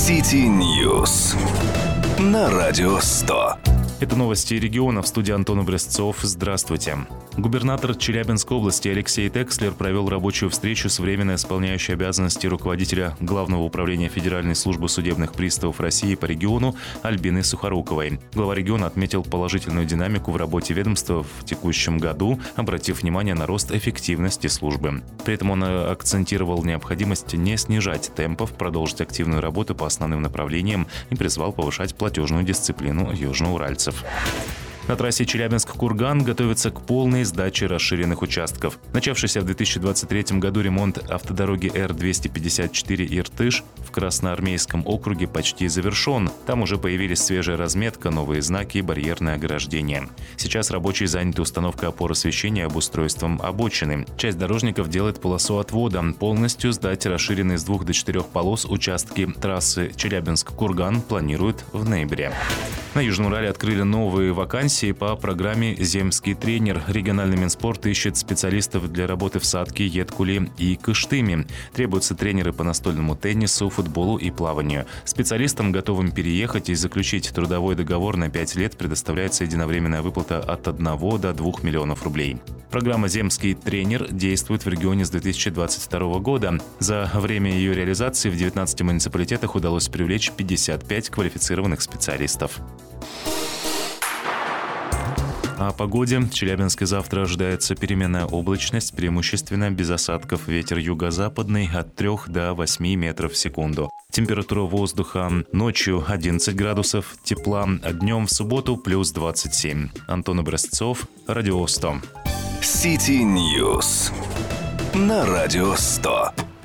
City News на Радио 100. Это новости региона. В студии Антон Образцов. Здравствуйте. Губернатор Челябинской области Алексей Текслер провел рабочую встречу с временно исполняющей обязанности руководителя Главного управления Федеральной службы судебных приставов России по региону Альбиной Сухоруковой. Глава региона отметил положительную динамику в работе ведомства в текущем году, обратив внимание на рост эффективности службы. При этом он акцентировал необходимость не снижать темпов, продолжить активную работу по основным направлениям и призвал повышать платежную дисциплину южноуральцев. На трассе Челябинск-Курган готовится к полной сдаче расширенных участков. Начавшийся в 2023 году ремонт автодороги Р-254 Иртыш в Красноармейском округе почти завершен. Там уже появились свежая разметка, новые знаки и барьерное ограждение. Сейчас рабочие заняты установкой опор освещения и обустройством обочины. Часть дорожников делает полосу отвода. Полностью сдать расширенные с 2 до 4 полос участки трассы Челябинск-Курган планируют в ноябре. На Южном Урале открыли новые вакансии по программе «Земский тренер». Региональный Минспорт ищет специалистов для работы в Сатке, Еткуле и Кыштыме. Требуются тренеры по настольному теннису, футболу и плаванию. Специалистам, готовым переехать и заключить трудовой договор на 5 лет, предоставляется единовременная выплата от 1 до 2 миллионов рублей. Программа «Земский тренер» действует в регионе с 2022 года. За время ее реализации в 19 муниципалитетах удалось привлечь 55 квалифицированных специалистов. О погоде. В Челябинске завтра ожидается переменная облачность, преимущественно без осадков. Ветер юго-западный от 3 до 8 метров в секунду. Температура воздуха ночью 11 градусов тепла, а днем в субботу плюс 27. Антон Образцов, Радио 100. City News на Радио 100.